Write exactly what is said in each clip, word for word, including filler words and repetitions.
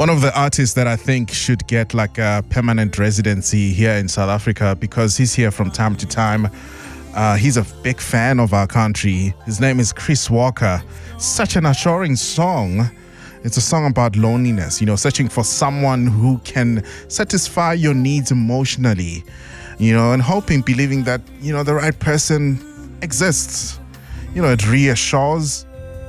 One of the artists that I think should get like a permanent residency here in South Africa because he's here from time to time. Uh, he's a big fan of our country. His name is Chris Walker. Such an assuring song. It's a song about loneliness, you know, searching for someone who can satisfy your needs emotionally, you know, and hoping, believing that, you know, the right person exists. You know, it reassures,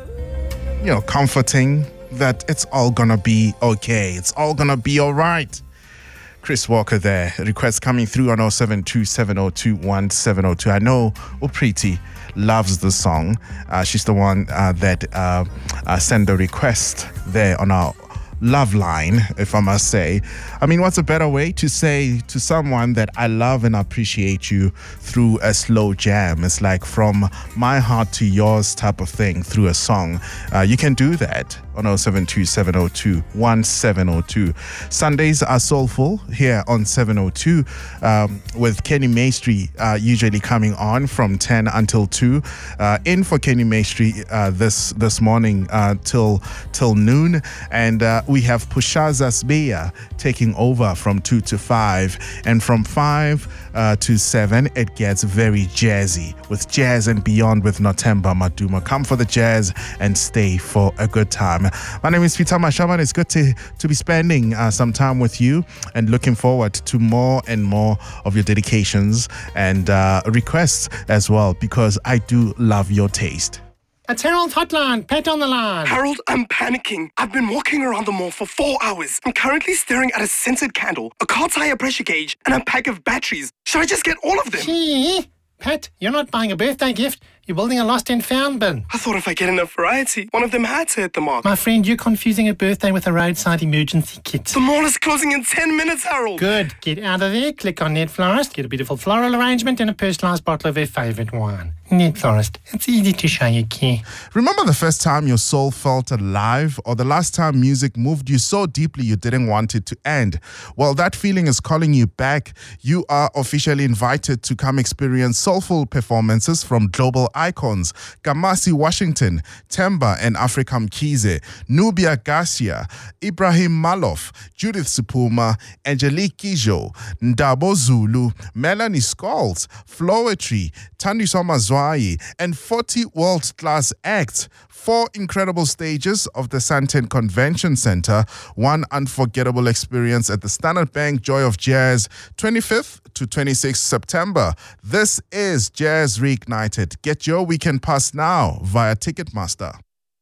you know, comforting that it's all gonna be okay. It's all gonna be all right. Chris Walker there. Requests coming through on oh seven two, seven oh two, one seven oh two. I know Upriti loves the song. Uh, she's the one uh, that uh, uh, sent the request there on our love line, if I must say. I mean, what's a better way to say to someone that I love and appreciate you through a slow jam? It's like from my heart to yours type of thing through a song. Uh, you can do that on oh seven two, seven oh two, one seven oh two. Sundays are soulful here on seven oh two um, with Kenny Maestri uh, usually coming on from ten until two. Uh, in for Kenny Maestri uh, this this morning uh, till till noon. And uh, we have Pushaza Sbeya taking over from two to five. And from five uh, to seven, it gets very jazzy with Jazz and Beyond with Nothemba Maduma. Come for the jazz and stay for a good time. My name is Peter Mashaman. It's good to, to be spending uh, some time with you and looking forward to more and more of your dedications and uh, requests as well, because I do love your taste. It's Harold Hotline. Pat on the line. Harold, I'm panicking. I've been walking around the mall for four hours. I'm currently staring at a scented candle, a car tire pressure gauge, and a pack of batteries. Should I just get all of them? Gee, Pat, you're not buying a birthday gift. You're building a lost and found bin. I thought if I get enough variety, one of them had to hit the mark. My friend, you're confusing a birthday with a roadside emergency kit. The mall is closing in ten minutes, Harold. Good. Get out of there, click on Net Florist, get a beautiful floral arrangement and a personalised bottle of her favourite wine. Net Florist. It's easy to show you care. Remember the first time your soul felt alive, or the last time music moved you so deeply you didn't want it to end? Well, that feeling is calling you back. You are officially invited to come experience soulful performances from global icons Kamasi Washington, Temba and Africa Mkhize, Nubia Garcia, Ibrahim Malof, Judith Supuma, Angelique Kijo, Ndabo Zulu, Melanie Scholes, Flowetry, Thandiswa Mazwai, and forty world-class acts. Four incredible stages of the Sandton Convention Center, one unforgettable experience at the Standard Bank Joy of Jazz, twenty-fifth to twenty-sixth September. This is Jazz Reignited. Get your weekend pass now via Ticketmaster.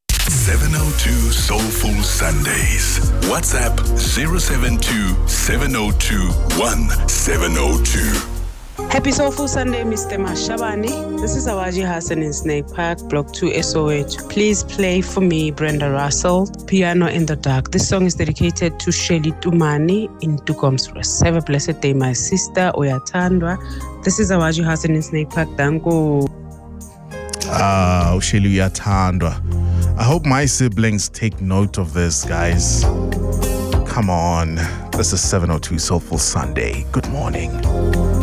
seven oh two Soulful Sundays. WhatsApp zero seven two, seven oh two, one seven oh two. Happy Soulful Sunday, Mister Mashabani. This is Awaji Hassan in Snake Park, Block two, S O H. Please play for me Brenda Russell, Piano in the Dark. This song is dedicated to Shelly Tumani in Tukomsrus. Have a blessed day, my sister, Oyatandwa. This is Awaji Hassan in Snake Park. Dango. Ah, Shelly Oyatandwa. I hope my siblings take note of this, guys. Come on. This is seven oh two Soulful Sunday. Good morning.